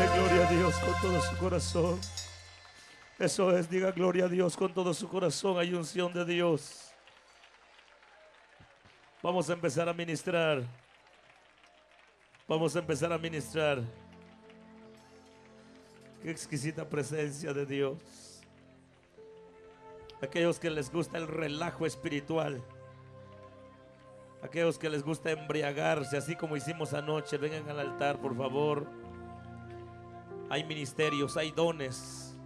Dele gloria a Dios con todo su corazón. Eso es, diga gloria a Dios con todo su corazón. Hay unción de Dios. Vamos a empezar a ministrar. Vamos a empezar a ministrar. Qué exquisita presencia de Dios. Aquellos que les gusta el relajo espiritual, aquellos que les gusta embriagarse, así como hicimos anoche, vengan al altar, por favor. Hay ministerios, hay dones.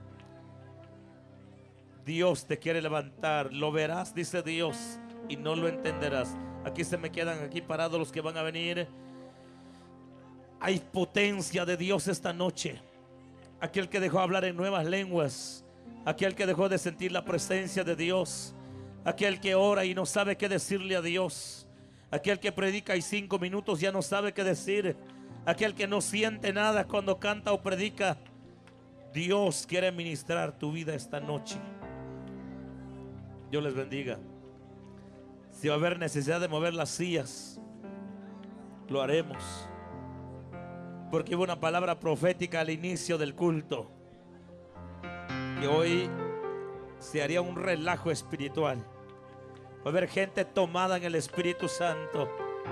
Dios te quiere levantar. Lo verás, dice Dios, y no lo entenderás. Aquí se me quedan aquí parados los que van a venir. Hay potencia de Dios esta noche. Aquel que dejó hablar en nuevas lenguas, aquel que dejó de sentir la presencia de Dios, aquel que ora y no sabe qué decirle a Dios, aquel que predica y 5 minutos ya no sabe qué decir, aquel que no siente nada cuando canta o predica. Dios quiere ministrar tu vida esta noche. Dios les bendiga. Si va a haber necesidad de mover las sillas, lo haremos, porque hubo una palabra profética al inicio del culto, que hoy se haría un relajo espiritual. Va a haber gente tomada en el Espíritu Santo.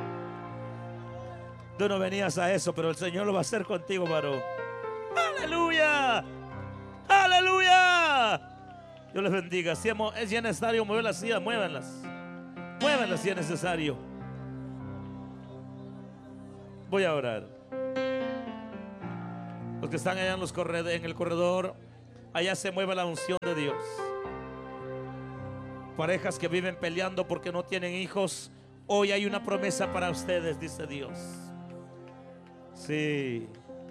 Tú no venías a eso, pero el Señor lo va a hacer contigo, varón. ¡Aleluya! ¡Aleluya! Dios les bendiga. Si es ya necesario mover las sillas, muévanlas. Muévanlas si es necesario. Voy a orar. Los que están allá en el corredor, allá se mueve la unción de Dios. Parejas que viven peleando porque no tienen hijos, hoy hay una promesa para ustedes, dice Dios. Sí.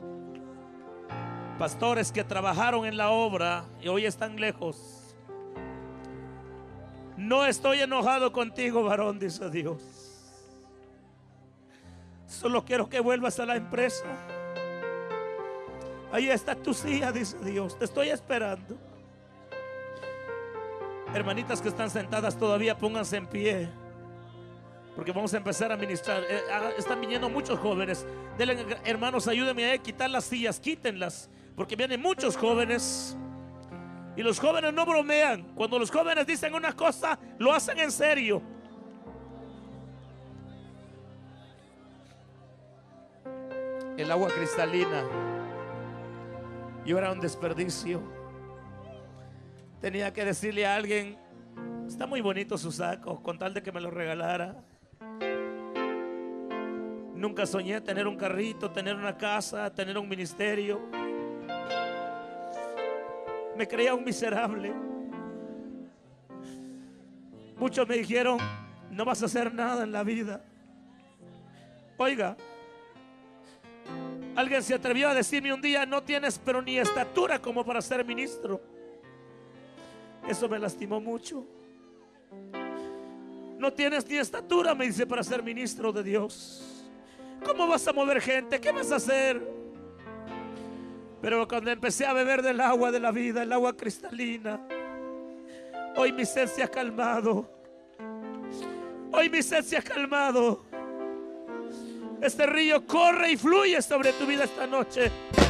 Pastores que trabajaron en la obra y hoy están lejos. No estoy enojado contigo, varón, dice Dios. Solo quiero que vuelvas a la empresa. Ahí está tu silla, dice Dios. Te estoy esperando. Hermanitas que están sentadas todavía, pónganse en pie, porque vamos a empezar a ministrar. Están viniendo muchos jóvenes. Denle, hermanos, ayúdenme a quitar las sillas, quítenlas, porque vienen muchos jóvenes. Y los jóvenes no bromean. Cuando los jóvenes dicen una cosa, lo hacen en serio. El agua cristalina, yo era un desperdicio. Tenía que decirle a alguien: está muy bonito su saco, con tal de que me lo regalara. Nunca soñé tener un carrito, tener una casa, tener un ministerio. Me creía un miserable. Muchos me dijeron: no vas a hacer nada en la vida. Oiga, alguien se atrevió a decirme un día: no tienes pero ni estatura como para ser ministro. Eso me lastimó mucho. No tienes ni estatura, me dice, para ser ministro de Dios. ¿Cómo vas a mover gente? ¿Qué vas a hacer? Pero cuando empecé a beber del agua de la vida, el agua cristalina, hoy mi sed se ha calmado. Hoy mi sed se ha calmado. Este río corre y fluye sobre tu vida esta noche.